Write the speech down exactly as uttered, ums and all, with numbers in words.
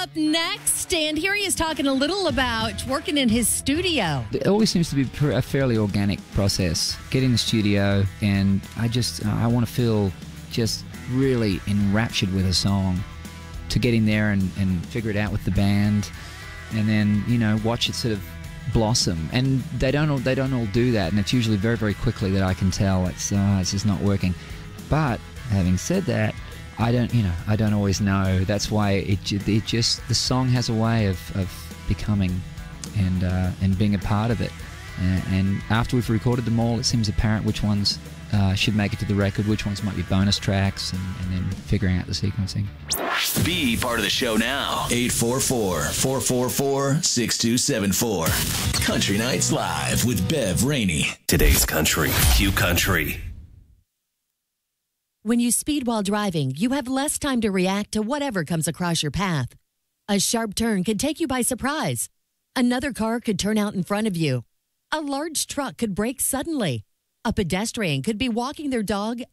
up next, and here he is talking a little about working in his studio. It always seems to be a fairly organic process. Get in the studio, and I just, I want to feel just really enraptured with a song. To get in there and, and figure it out with the band, and then, you know, watch it sort of blossom. And they don't all, they don't all do that, and it's usually very, very quickly that I can tell it's, oh, it's just not working. But having said that, I don't, you know, I don't always know. That's why it, it just, the song has a way of, of becoming and uh, and being a part of it. And, and after we've recorded them all, it seems apparent which ones uh, should make it to the record, which ones might be bonus tracks, and, and then figuring out the sequencing. Be part of the show now. eight four four, four four four, six two seven four. Country Nights Live with Bev Rainey. Today's Country, Q Country. When you speed while driving, you have less time to react to whatever comes across your path. A sharp turn could take you by surprise. Another car could turn out in front of you. A large truck could brake suddenly. A pedestrian could be walking their dog